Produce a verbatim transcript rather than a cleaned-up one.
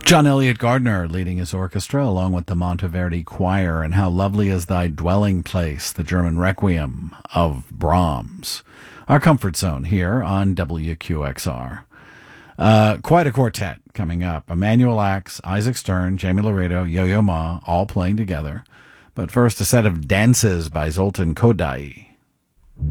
John Elliott Gardner leading his orchestra along with the Monteverdi Choir, and How Lovely Is Thy Dwelling Place, the German Requiem of Brahms. Our comfort zone here on W Q X R. Uh, quite a quartet coming up. Emanuel Ax, Isaac Stern, Jamie Laredo, Yo-Yo Ma, all playing together. But first, a set of dances by Zoltan Kodaly.